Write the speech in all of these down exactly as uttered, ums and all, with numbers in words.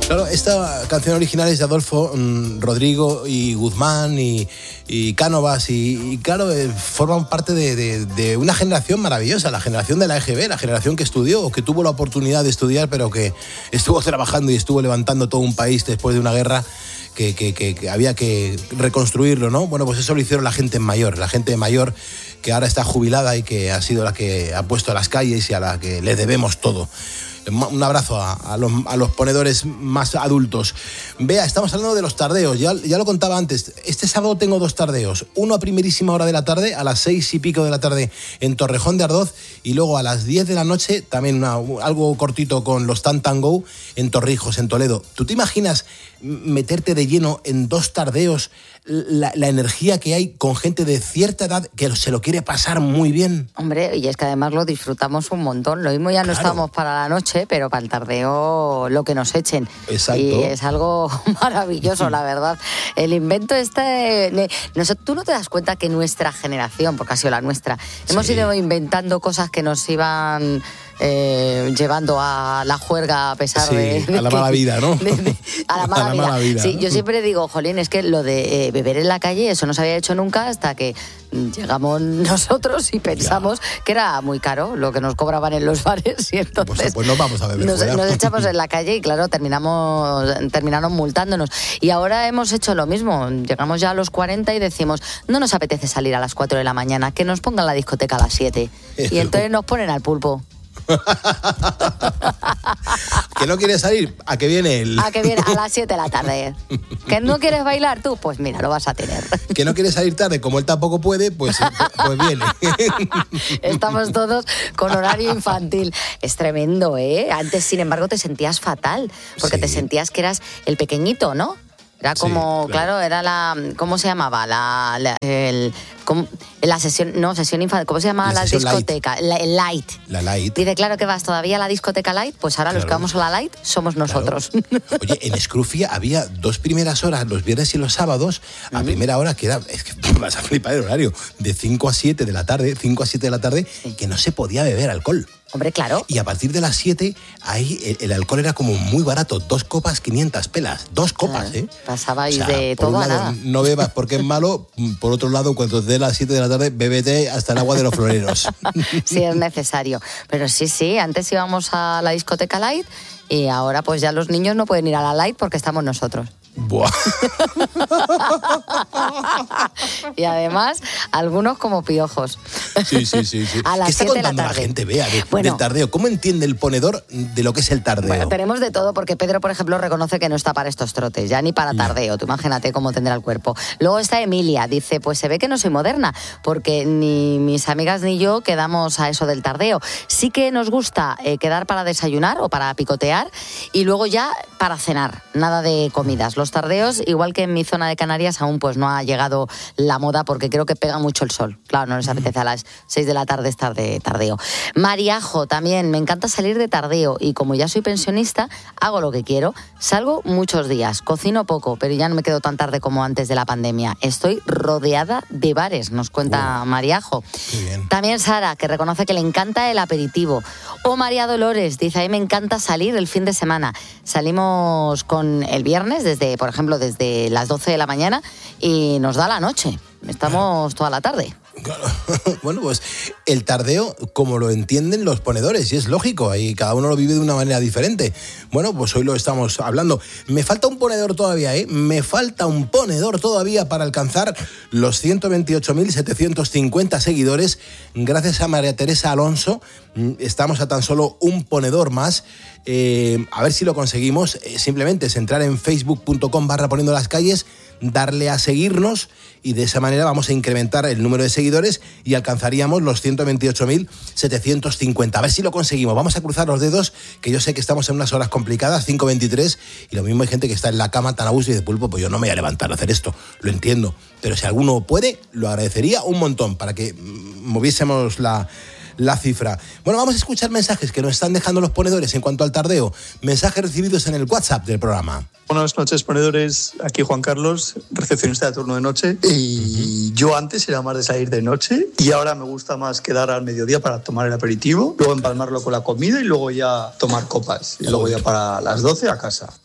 Claro, esta canción original es de Adolfo, mmm, Rodrigo y Guzmán y, y Cánovas y, y claro, eh, forman parte de, de, de una generación maravillosa, la generación de la E G B, la generación que estudió, que tuvo la oportunidad de estudiar, pero que estuvo trabajando y estuvo levantando todo un país después de una guerra que, que, que, que había que reconstruirlo, ¿no? Bueno, pues eso lo hicieron la gente mayor, la gente mayor que ahora está jubilada y que ha sido la que ha puesto a las calles y a la que le debemos todo. Un abrazo a, a, los, a los ponedores más adultos. Vea, estamos hablando de los tardeos, ya, ya lo contaba antes. Este sábado tengo dos tardeos, uno a primerísima hora de la tarde, a las seis y pico de la tarde en Torrejón de Ardoz, y luego a las diez de la noche, también una, algo cortito con los Tan Tan Go en Torrijos, en Toledo. ¿Tú te imaginas meterte de lleno en dos tardeos, la, la energía que hay con gente de cierta edad que se lo quiere pasar muy bien? Hombre, y es que además lo disfrutamos un montón. Lo mismo ya no claro. Estamos para la noche, pero para el tardeo lo que nos echen. Exacto. Y es algo maravilloso, la verdad. El invento este... Nosotros, tú no te das cuenta que nuestra generación, porque ha sido la nuestra, sí. hemos ido inventando cosas que nos iban... Eh, llevando a la juerga a pesar sí, de, de a la que, mala vida, ¿no? De, de, a la mala, a la vida. mala vida. Sí, yo siempre digo, jolín, es que lo de eh, beber en la calle, eso no se había hecho nunca hasta que llegamos nosotros y pensamos ya. que era muy caro lo que nos cobraban en los bares y entonces pues, pues nos vamos a beber nos, fuera. nos echamos en la calle y claro, terminamos terminaron multándonos. Y ahora hemos hecho lo mismo, llegamos ya a los cuarenta y decimos, no nos apetece salir a las cuatro de la mañana, que nos pongan la discoteca a las siete. Y entonces nos ponen al pulpo. ¿Que no quieres salir? ¿A que viene él? A que viene a las siete de la tarde. ¿Que no quieres bailar tú? Pues mira, lo vas a tener. ¿Que no quieres salir tarde? Como él tampoco puede, pues, pues viene. Estamos todos con horario infantil. Es tremendo, ¿eh? Antes, sin embargo, te sentías fatal, porque sí. te sentías que eras el pequeñito, ¿no? Era como, sí, claro. claro, era la... ¿Cómo se llamaba? La... la el, como, la sesión... No, sesión infantil. ¿Cómo se llamaba la, la discoteca? La, el light. La light. Dice, claro que vas todavía a la discoteca light, pues ahora claro. los que vamos a la light somos nosotros. Claro. Oye, en Scrufia había dos primeras horas, los viernes y los sábados, a uh-huh. primera hora, que era... Es que vas a flipar el horario. De cinco a siete de la tarde, cinco a siete de la tarde, sí. que no se podía beber alcohol. Hombre, claro. Y a partir de las siete, ahí el, el alcohol era como muy barato. Dos copas, quinientas pelas. Dos copas, ah, ¿eh? Pasabais o sea, de por todo un a lado, nada. No bebas porque es malo. Por otro lado, cuando te dé las siete de la tarde, bébete hasta el agua de los floreros. Sí, es necesario. Pero sí, sí, antes íbamos a la discoteca light y ahora pues ya los niños no pueden ir a la light porque estamos nosotros. Buah. Y además, algunos como piojos. Sí, sí, sí. sí. A las ¿Qué está siete de la contando tarde? La gente, vea, de, bueno, del tardeo? ¿Cómo entiende el ponedor de lo que es el tardeo? Bueno, tenemos de todo, porque Pedro, por ejemplo, reconoce que no está para estos trotes, ya ni para tardeo. Tú imagínate cómo tendrá el cuerpo. Luego está Emilia, dice, pues se ve que no soy moderna, porque ni mis amigas ni yo quedamos a eso del tardeo. Sí que nos gusta eh, quedar para desayunar o para picotear y luego ya para cenar, nada de comidas. Los tardeos, igual que en mi zona de Canarias, aún pues no ha llegado la moda porque creo que pega mucho el sol. Claro, no les apetece a las seis de la tarde estar de tardeo. Mariajo, también, me encanta salir de tardeo y como ya soy pensionista, hago lo que quiero. Salgo muchos días, cocino poco, pero ya no me quedo tan tarde como antes de la pandemia. Estoy rodeada de bares, nos cuenta uh, Mariajo. También Sara, que reconoce que le encanta el aperitivo. O María Dolores, dice, a mí me encanta salir el fin de semana. Salimos con el viernes, desde, por ejemplo, desde las doce de la mañana y nos da la noche. Estamos toda la tarde. Claro. Bueno, pues el tardeo, como lo entienden los ponedores, y es lógico, ahí cada uno lo vive de una manera diferente. Bueno, pues hoy lo estamos hablando. Me falta un ponedor todavía, ¿eh? Me falta un ponedor todavía para alcanzar los ciento veintiocho mil setecientos cincuenta seguidores. Gracias a María Teresa Alonso, estamos a tan solo un ponedor más. Eh, a ver si lo conseguimos. Eh, simplemente es entrar en facebook.com barra poniendo las calles, darle a seguirnos y de esa manera vamos a incrementar el número de seguidores y alcanzaríamos los ciento veintiocho mil setecientos cincuenta. A ver si lo conseguimos. Vamos a cruzar los dedos, que yo sé que estamos en unas horas complicadas, cinco veintitrés, y lo mismo hay gente que está en la cama tan a gusto y dice, pulpo, pues yo no me voy a levantar a hacer esto. Lo entiendo. Pero si alguno puede, lo agradecería un montón para que moviésemos la... la cifra. Bueno, vamos a escuchar mensajes que nos están dejando los ponedores en cuanto al tardeo. Mensajes recibidos en el WhatsApp del programa. Buenas noches, ponedores. Aquí Juan Carlos, recepcionista de turno de noche. Y yo antes era más de salir de noche y ahora me gusta más quedar al mediodía para tomar el aperitivo, luego empalmarlo con la comida y luego ya tomar copas. Y luego ya para las doce a casa.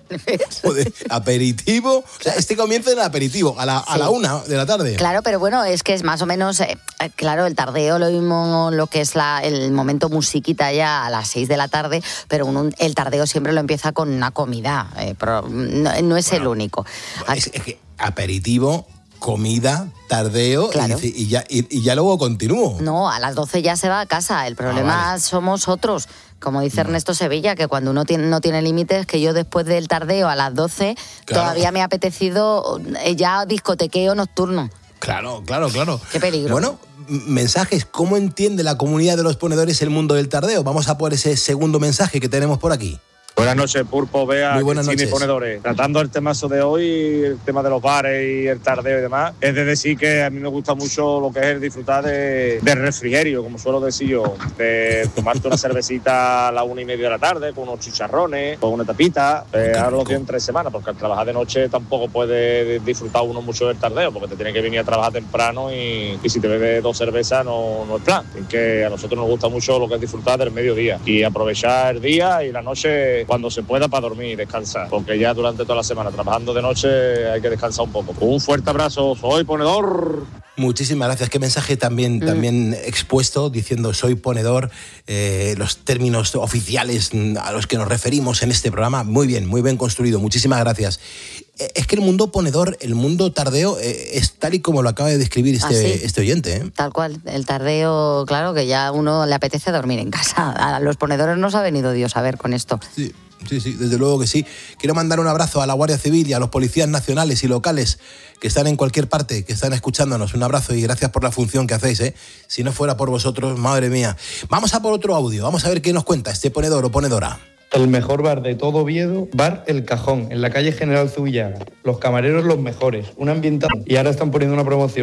Joder, aperitivo. O sea, este comienza en el aperitivo, a la, sí. a la una de la tarde. Claro, pero bueno, es que es más o menos, eh, claro, el tardeo, lo mismo lo que es la, el momento musiquita ya a las seis de la tarde, pero un, el tardeo siempre lo empieza con una comida, eh, pero no, no es bueno, el único. Es, es que aperitivo, comida, tardeo, claro. y, y, ya, y, y ya luego continúo. No, a las doce ya se va a casa, el problema ah, vale. somos otros. Como dice no. Ernesto Sevilla, que cuando uno tiene, no tiene límites, que yo después del tardeo a las doce claro. todavía me ha apetecido ya discotequeo nocturno. Claro, claro, claro. Qué peligro. Bueno, mensajes, ¿cómo entiende la comunidad de los ponedores el mundo del tardeo? Vamos a por ese segundo mensaje que tenemos por aquí. Buenas noches, Pulpo, Bea, Cristina y Ponedores. Tratando el temazo de hoy, el tema de los bares y el tardeo y demás, es de decir que a mí me gusta mucho lo que es el disfrutar de, de refrigerio, como suelo decir yo, de tomarte una cervecita a la una y media de la tarde, con unos chicharrones, con una tapita, eh, ahora lo que en tres semanas, porque al trabajar de noche tampoco puede disfrutar uno mucho del tardeo, porque te tiene que venir a trabajar temprano y, y si te bebes dos cervezas no, no es plan. Así que a nosotros nos gusta mucho lo que es disfrutar del mediodía y aprovechar el día y la noche cuando se pueda para dormir y descansar, porque ya durante toda la semana trabajando de noche hay que descansar un poco. Un fuerte abrazo, soy ponedor. Muchísimas gracias, qué mensaje también, mm. también expuesto, diciendo soy ponedor, eh, los términos oficiales a los que nos referimos en este programa, muy bien, muy bien construido, muchísimas gracias. Es que el mundo ponedor, el mundo tardeo, eh, es tal y como lo acaba de describir este, ah, sí. este oyente. ¿eh? Tal cual, el tardeo, claro que ya a uno le apetece dormir en casa, a los ponedores nos ha venido Dios a ver con esto. Sí. Sí, sí, desde luego que sí. Quiero mandar un abrazo a la Guardia Civil y a los policías nacionales y locales que están en cualquier parte, que están escuchándonos. Un abrazo y gracias por la función que hacéis, ¿eh? Si no fuera por vosotros, madre mía. Vamos a por otro audio, vamos a ver qué nos cuenta este ponedor o ponedora. El mejor bar de todo Oviedo, Bar El Cajón, en la calle General Zubillaga. Los camareros los mejores, un ambientado. Y ahora están poniendo una promoción.